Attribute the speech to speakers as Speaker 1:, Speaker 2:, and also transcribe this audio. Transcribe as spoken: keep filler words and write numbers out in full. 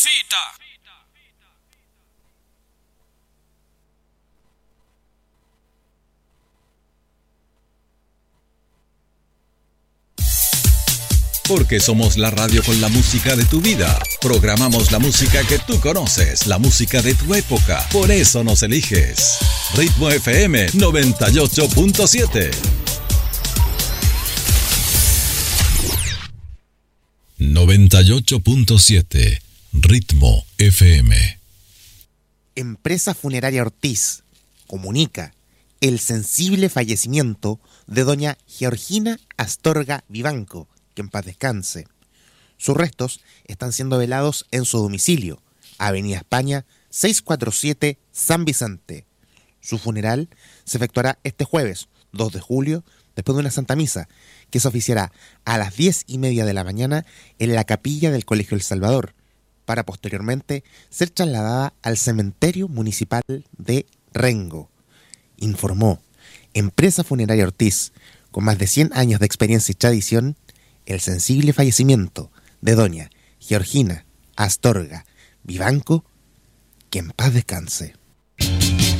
Speaker 1: Porque somos la radio con la música de tu vida. Programamos la música que tú conoces, la música de tu época. Por eso nos eliges. Ritmo F M noventa y ocho punto siete. noventa y ocho punto siete. Ritmo F M.
Speaker 2: Empresa Funeraria Ortiz comunica el sensible fallecimiento de doña Georgina Astorga Vivanco, que en paz descanse. Sus restos están siendo velados en su domicilio, Avenida España seiscientos cuarenta y siete, San Vicente. Su funeral se efectuará este jueves, dos de julio, después de una Santa Misa, que se oficiará a las diez y media de la mañana en la capilla del Colegio El Salvador, para posteriormente ser trasladada al cementerio municipal de Rengo. Informó Empresa Funeraria Ortiz, con más de cien años de experiencia y tradición, el sensible fallecimiento de doña Georgina Astorga Vivanco, que en paz descanse.